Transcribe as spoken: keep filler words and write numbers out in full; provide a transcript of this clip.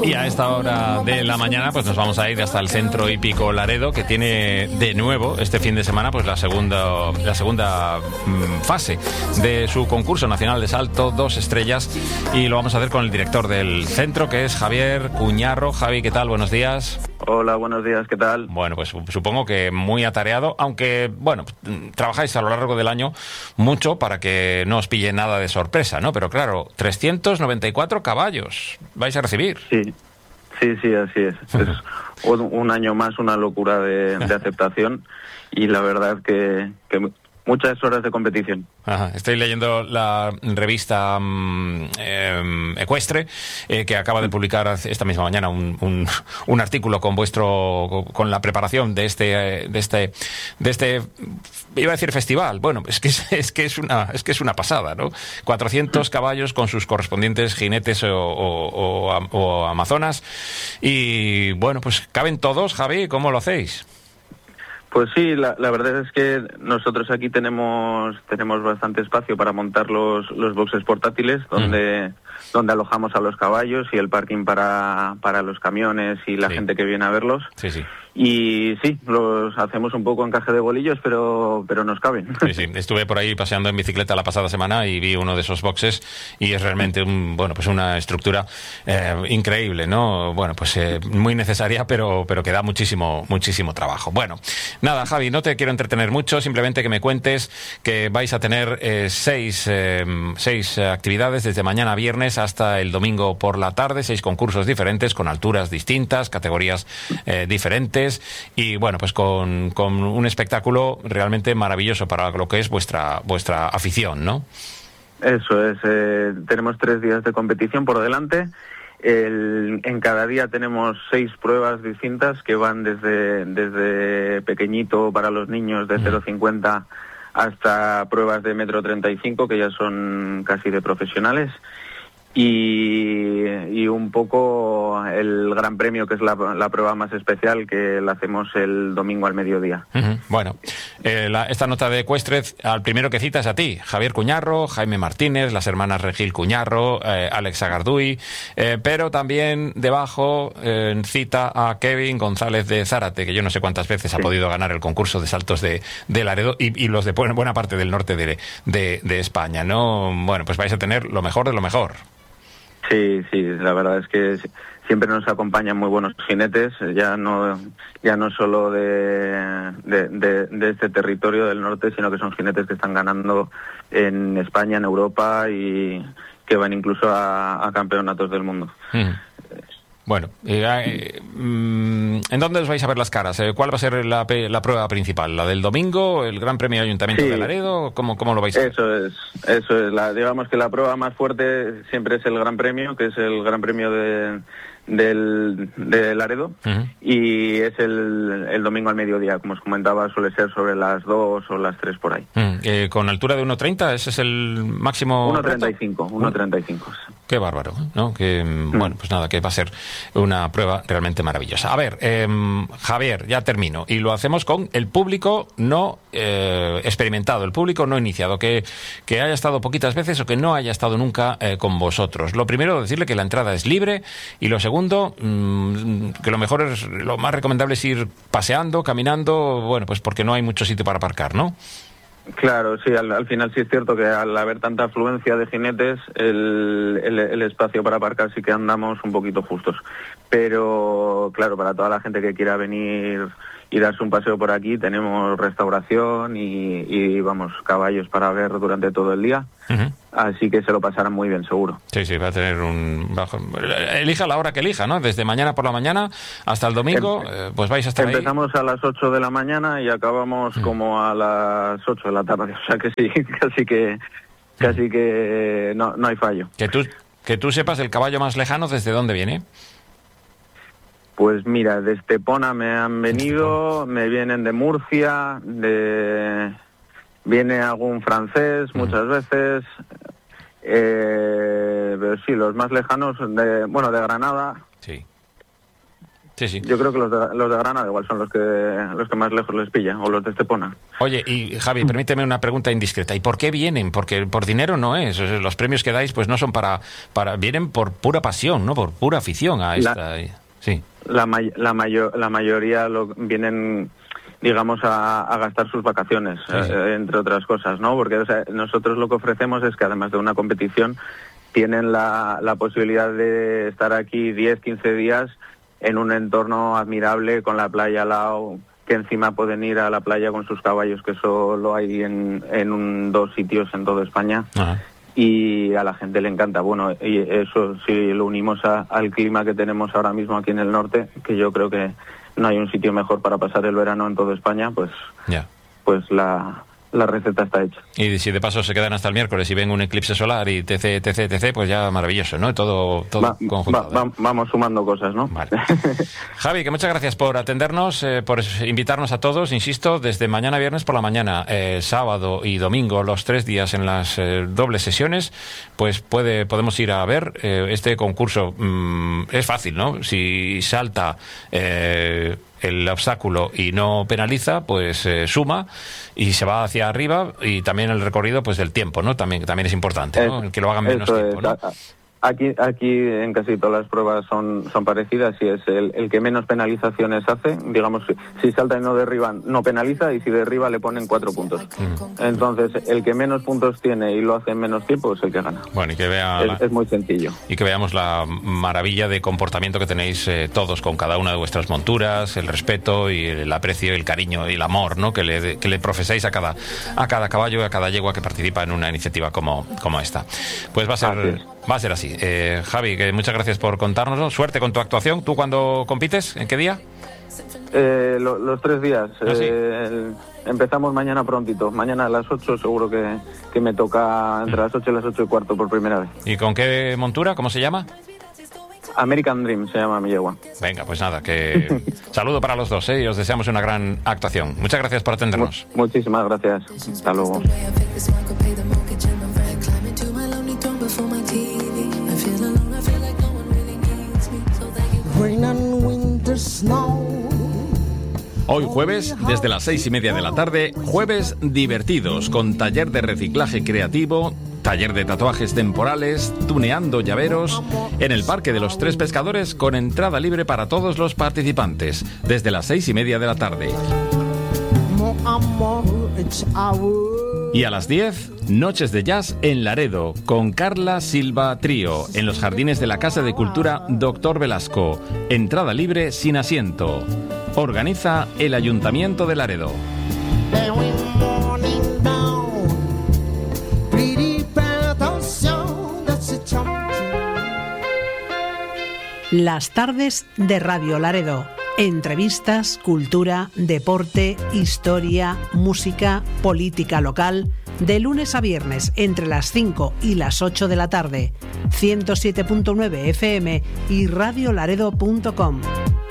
Y a esta hora de la mañana pues nos vamos a ir hasta el Centro Hípico Laredo, que tiene de nuevo este fin de semana pues la segunda la segunda mmm, fase de su concurso nacional de salto dos estrellas, y lo vamos a hacer con el director del centro, que es Javier Cuñarro. Javi, ¿qué tal? Buenos días. Hola, buenos días, ¿qué tal? Bueno, pues supongo que muy atareado, aunque, bueno, trabajáis a lo largo del año mucho para que no os pille nada de sorpresa, ¿no? Pero claro, trescientos noventa y cuatro caballos vais a recibir. Sí, sí, sí, así es. Es un, un año más, una locura de, de aceptación, y la verdad que, que muchas horas de competición. Ajá. Estoy leyendo la revista um, eh, Ecuestre, eh, que acaba de publicar esta misma mañana un, un, un artículo con vuestro con la preparación de este de este de este iba a decir festival. Bueno, es que es, es que es una es que es una pasada, ¿no? cuatrocientos caballos con sus correspondientes jinetes o, o, o, o amazonas, y bueno, pues caben todos. Javi, ¿cómo lo hacéis? Pues sí, la, la verdad es que nosotros aquí tenemos tenemos bastante espacio para montar los, los boxes portátiles, donde mm. donde alojamos a los caballos, y el parking para, para los camiones y la sí. gente que viene a verlos. Sí, sí. Y sí, los hacemos un poco encaje de bolillos, pero pero nos caben. Sí, sí. Estuve por ahí paseando en bicicleta la pasada semana y vi uno de esos boxes, y es realmente un, bueno, pues una estructura eh, increíble, ¿no? Bueno, pues eh, muy necesaria, pero pero que da muchísimo muchísimo trabajo. Bueno, nada, Javi, no te quiero entretener mucho, simplemente que me cuentes que vais a tener eh, seis eh, seis actividades desde mañana viernes hasta el domingo por la tarde, seis concursos diferentes con alturas distintas, categorías eh, diferentes. Y bueno, pues con, con un espectáculo realmente maravilloso para lo que es vuestra vuestra afición, ¿no? Eso es, eh, tenemos tres días de competición por delante. El, en cada día tenemos seis pruebas distintas que van desde, desde pequeñito para los niños de cero coma cincuenta hasta pruebas de metro treinta y cinco, que ya son casi de profesionales. Y, y un poco el Gran Premio, que es la, la prueba más especial, que la hacemos el domingo al mediodía. Uh-huh. Bueno, eh, la, esta nota de Ecuestre, al primero que citas a ti, Javier Cuñarro, Jaime Martínez, las hermanas Regil Cuñarro, eh, Alex Agarduy, eh, pero también debajo eh, cita a Kevin González de Zárate, que yo no sé cuántas veces sí. ha podido ganar el concurso de saltos de, de Laredo, y, y los de buena parte del norte de, de, de España, ¿no? Bueno, pues vais a tener lo mejor de lo mejor. Sí, sí, la verdad es que siempre nos acompañan muy buenos jinetes, ya no ya no solo de, de, de, de este territorio del norte, sino que son jinetes que están ganando en España, en Europa, y que van incluso a, a campeonatos del mundo. Mm. Bueno, eh, eh, ¿en dónde os vais a ver las caras? ¿Cuál va a ser la, la prueba principal? ¿La del domingo? ¿El Gran Premio Ayuntamiento sí. de Laredo? ¿Cómo, cómo lo vais a ver? Eso es, eso es. La, digamos que la prueba más fuerte siempre es el Gran Premio, que es el Gran Premio de, del, de Laredo, uh-huh. y es el, el domingo al mediodía, como os comentaba, suele ser sobre las dos o las tres por ahí. Uh-huh. Eh, ¿Con altura de uno treinta? ¿Ese es el máximo? uno treinta y cinco, uno treinta y cinco. Qué bárbaro, ¿no? Que, uh-huh. Bueno, pues nada, que va a ser una prueba realmente maravillosa. A ver, eh, Javier, ya termino, y lo hacemos con el público no eh, experimentado, el público no iniciado, que, que haya estado poquitas veces o que no haya estado nunca eh, con vosotros. Lo primero, decirle que la entrada es libre, y lo segundo, mmm, que lo mejor es, lo más recomendable es ir paseando, caminando, bueno, pues porque no hay mucho sitio para aparcar, ¿no? Claro, sí, al, al final sí es cierto que al haber tanta afluencia de jinetes, el, el, el espacio para aparcar sí que andamos un poquito justos. Pero, claro, para toda la gente que quiera venir y darse un paseo por aquí, tenemos restauración y, y vamos, caballos para ver durante todo el día. Uh-huh. Así que se lo pasarán muy bien, seguro. Sí, sí, va a tener un bajo. Elija la hora que elija, ¿no? Desde mañana por la mañana hasta el domingo, eh, pues vais a estar ahí. Empezamos a las ocho de la mañana y acabamos uh-huh. como a las ocho de la tarde. O sea que sí, casi que casi uh-huh. que no, no hay fallo. Que tú, que tú sepas, el caballo más lejano, ¿desde dónde viene? Pues mira, de Estepona me han venido, me vienen de Murcia, de viene algún francés muchas veces, eh, pero sí, los más lejanos, de bueno, de Granada. Sí. Sí, sí. Yo creo que los de, los de Granada igual son los que los que más lejos les pilla, o los de Estepona. Oye, y Javi, permíteme una pregunta indiscreta. ¿Y por qué vienen? Porque por dinero no es. O sea, los premios que dais pues no son para... para vienen por pura pasión, ¿no? Por pura afición a esta... La, sí. La, may, la, mayor, la mayoría lo, vienen... digamos, a, a gastar sus vacaciones, sí, sí. Eh, entre otras cosas, ¿no? Porque o sea, nosotros lo que ofrecemos es que además de una competición, tienen la, la posibilidad de estar aquí diez, quince días en un entorno admirable, con la playa al lado, que encima pueden ir a la playa con sus caballos, que solo hay en, en un, dos sitios en toda España. Ajá. Y a la gente le encanta. Bueno, y eso si lo unimos a, al clima que tenemos ahora mismo aquí en el norte, que yo creo que no hay un sitio mejor para pasar el verano en toda España, pues, yeah. pues la... la receta está hecha. Y si de paso se quedan hasta el miércoles y ven un eclipse solar y etc, etc, etc, pues ya maravilloso, ¿no? Todo, todo va, conjuntado. Va, va, vamos sumando cosas, ¿no? Vale. Javi, que muchas gracias por atendernos, eh, por invitarnos a todos, insisto, desde mañana viernes por la mañana, eh, sábado y domingo, los tres días en las eh, dobles sesiones, pues puede podemos ir a ver eh, este concurso. Mmm, es fácil, ¿no? Si salta... Eh, el obstáculo y no penaliza, pues eh, suma y se va hacia arriba, y también el recorrido pues del tiempo, ¿no? También también es importante, ¿no? Es, que lo hagan menos tiempo, ¿no? Aquí, aquí en casi todas las pruebas son, son parecidas, y es el, el que menos penalizaciones hace, digamos, si salta y no derriba, no penaliza, y si derriba le ponen cuatro puntos. Mm. Entonces, el que menos puntos tiene y lo hace en menos tiempo es el que gana. Bueno, y que vea... Es, la... es muy sencillo. Y que veamos la maravilla de comportamiento que tenéis eh, todos con cada una de vuestras monturas, el respeto y el aprecio, el cariño y el amor, ¿no? Que le, que le profesáis a cada, a cada caballo y a cada yegua que participa en una iniciativa como, como esta. Pues va a ser, va a ser así. Eh, Javi, que muchas gracias por contárnoslo. Suerte con tu actuación. ¿Tú cuándo compites? ¿En qué día? Eh, lo, los tres días. ¿Ah, sí? eh, el, empezamos mañana prontito. Mañana a las ocho seguro que, que me toca entre mm. las ocho y las ocho y cuarto por primera vez. ¿Y con qué montura? ¿Cómo se llama? American Dream se llama mi yegua. Venga, pues nada, que saludo para los dos, ¿eh? Y os deseamos una gran actuación. Muchas gracias por atendernos. Mu muchísimas gracias. Hasta luego. Hoy jueves, desde las seis y media de la tarde, jueves divertidos, con taller de reciclaje creativo, taller de tatuajes temporales, tuneando llaveros, en el Parque de los Tres Pescadores, con entrada libre para todos los participantes, desde las seis y media de la tarde. Y a las diez, noches de jazz en Laredo, con Carla Silva Trío, en los jardines de la Casa de Cultura Doctor Velasco. Entrada libre sin asiento. Organiza el Ayuntamiento de Laredo. Las tardes de Radio Laredo. Entrevistas, cultura, deporte, historia, música, política local, de lunes a viernes entre las cinco y las ocho de la tarde. ciento siete punto nueve F M y radio laredo punto com.